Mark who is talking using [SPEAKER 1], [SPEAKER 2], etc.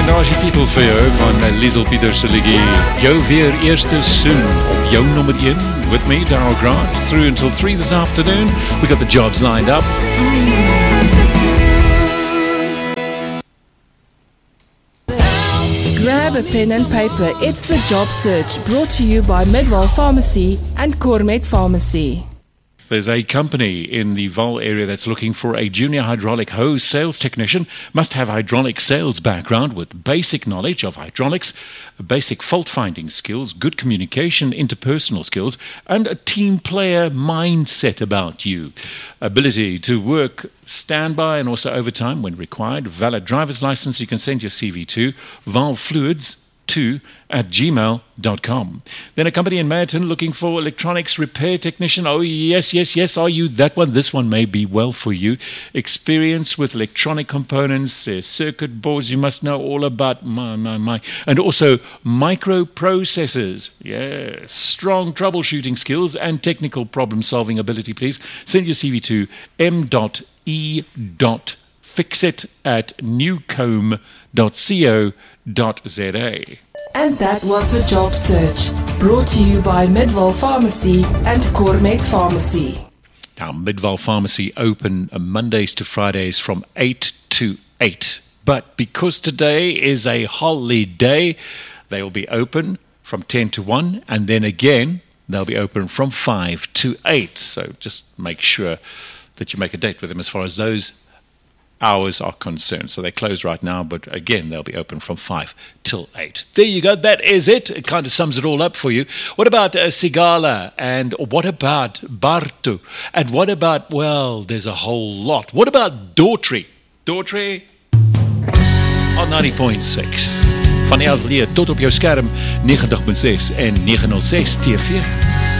[SPEAKER 1] En daar is die titel vir jou van Liesl Pieter se liedjie Jou Weer Eerste Soon op jou nummer 1 with me, Darryl Grant, through until 3 this afternoon. We got the jobs lined up.
[SPEAKER 2] Grab a pen and paper. It's the Job Search, brought to you by Midwell Pharmacy and Cormet Pharmacy.
[SPEAKER 1] There's a company in the Vaal area that's looking for a junior hydraulic hose sales technician. Must have hydraulic sales background with basic knowledge of hydraulics, basic fault-finding skills, good communication, interpersonal skills, and a team player mindset about you. Ability to work standby and also overtime when required. Valid driver's license. You can send your CV to valfluids2@gmail.com. Then a company in Meyerton looking for electronics repair technician. Oh, yes. Are you that one? This one may be well for you. Experience with electronic components, circuit boards. You must know all about my. And also microprocessors. Yes. Strong troubleshooting skills and technical problem-solving ability, please. Send your CV to m.e.fixit@newcomb.co.za.
[SPEAKER 2] And that was the Job Search, brought to you by Midwell Pharmacy and Cormet Pharmacy.
[SPEAKER 1] Now, Midwell Pharmacy open Mondays to Fridays from 8 to 8. But because today is a holiday, they will be open from 10 to 1, and then again, they'll be open from 5 to 8. So just make sure that you make a date with them as far as those hours are concerned. So they close right now, but again, they'll be open from 5 till 8. There you go. That is it. It kind of sums it all up for you. What about Sigala? And what about Bartu? And what about, well, there's a whole lot. What about Daughtry? Daughtry on 90.6. Van die atelier tot op jou skerm 90.6 en 906 TV.